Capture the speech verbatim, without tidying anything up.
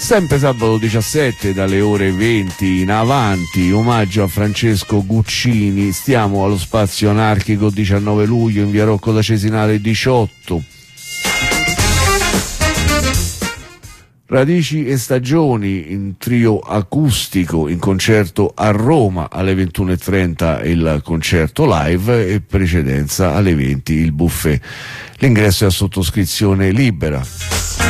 Sempre sabato diciassette dalle ore venti in avanti, omaggio a Francesco Guccini. Stiamo allo Spazio Anarchico diciannove luglio in via Rocco da Cesinale diciotto. Radici e stagioni in trio acustico in concerto a Roma alle ventuno e trenta il concerto live e precedenza alle venti il buffet. L'ingresso è a sottoscrizione libera.